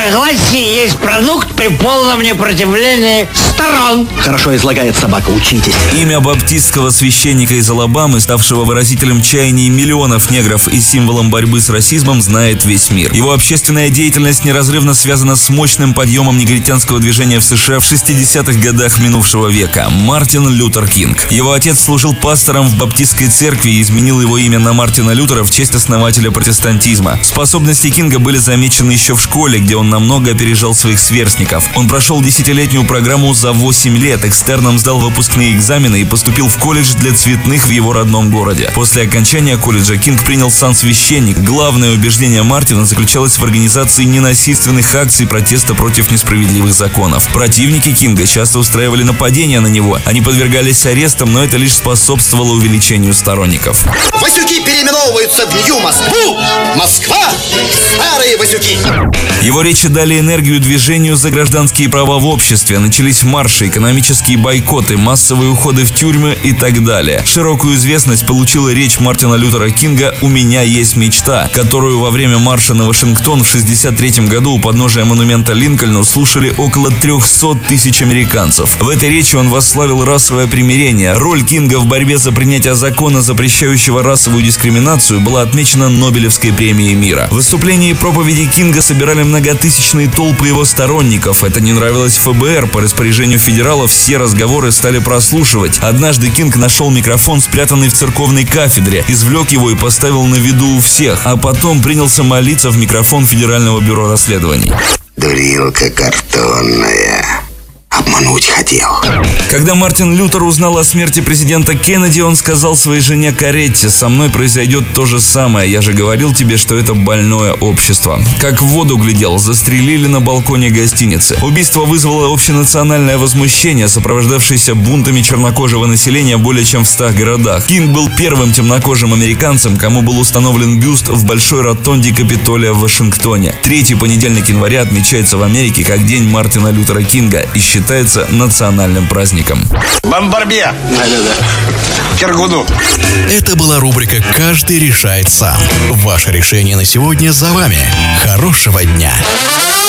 согласие есть продукт при полном непротивлении сторон. Хорошо излагает собака, учитесь. Имя баптистского священника из Алабамы, ставшего выразителем чаяний миллионов негров и символом борьбы с расизмом, знает весь мир. Его общественная деятельность неразрывно связана с мощным подъемом негритянского движения в США в 60-х годах минувшего века. Мартин Лютер Кинг. Его отец служил пастором в баптистской церкви и изменил его имя на Мартина Лютера в честь основателя протестантизма. Способности Кинга были замечены еще в школе, где он намного опережал своих сверстников. Он прошел 10-летнюю программу за 8 лет, экстерном сдал выпускные экзамены и поступил в колледж для цветных в его родном городе. После окончания колледжа Кинг принял сан священник. Главное убеждение Мартина заключалось в организации ненасильственных акций протеста против несправедливых законов. Противники Кинга часто устраивали нападения на него. Они подвергались арестам, но это лишь способствовало увеличению сторонников. Васюки переименовываются в Нью-Москву. Москва! Старые Васюки! Его речи дали энергию движению за гражданские права в обществе. Начались марши, экономические бойкоты, массовые уходы в тюрьмы и так далее. Широкую известность получила речь Мартина Лютера Кинга «У меня есть мечта», которую во время марша на Вашингтон в 1963 году у подножия монумента Линкольну слушали около 300 тысяч американцев. В этой речи он восславил расовое примирение. Роль Кинга в борьбе за принятие закона, запрещающего расовую дискриминацию, была отмечена Нобелевской премией мира. Выступления и проповеди Кинга собирали многотысячные толпы его сторонников. Это не нравилось ФБР. По распоряжению федералов все разговоры стали прослушивать. Однажды Кинг нашел микрофон, спрятанный в церковной кафедре, извлек его и поставил на виду у всех, а потом принялся молиться в микрофон Федерального бюро расследований. Дурилка картонная. Обмануть хотел. Когда Мартин Лютер узнал о смерти президента Кеннеди, он сказал своей жене Каретте: «Со мной произойдет то же самое. Я же говорил тебе, что это больное общество». Как в воду глядел, застрелили на балконе гостиницы. Убийство вызвало общенациональное возмущение, сопровождавшееся бунтами чернокожего населения более чем в 100 городах. Кинг был первым темнокожим американцем, кому был установлен бюст в большой ротонде Капитолия в Вашингтоне. Третий понедельник января отмечается в Америке как День Мартина Лютера Кинга и считается национальным праздником. Бомбарбе! Да-да-да. Киргуду. Это была рубрика «Каждый решает сам». Ваше решение на сегодня за вами. Хорошего дня!